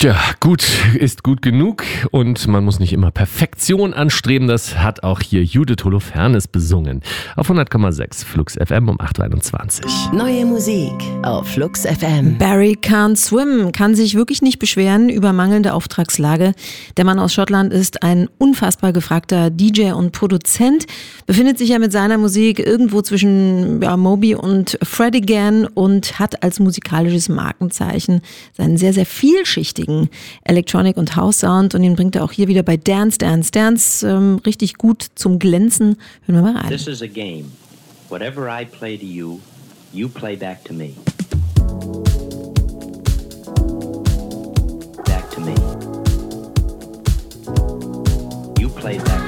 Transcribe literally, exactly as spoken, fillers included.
Tja, gut ist gut genug und man muss nicht immer Perfektion anstreben. Das hat auch hier Judith Holofernes besungen. Auf hundert Komma sechs Flux F M um acht Uhr einundzwanzig. Neue Musik auf Flux F M. Barry Can't Swim kann sich wirklich nicht beschweren über mangelnde Auftragslage. Der Mann aus Schottland ist ein unfassbar gefragter D J und Produzent, befindet sich ja mit seiner Musik irgendwo zwischen ja, Moby und Fred again und hat als musikalisches Markenzeichen seinen sehr, sehr vielschichtigen Electronic- und House-Sound, und den bringt er auch hier wieder bei Dance, Dance, Dance ähm, richtig gut zum Glänzen. Hören wir mal rein. This is a game. Whatever I play to you, you play back to me. Back to me. You play back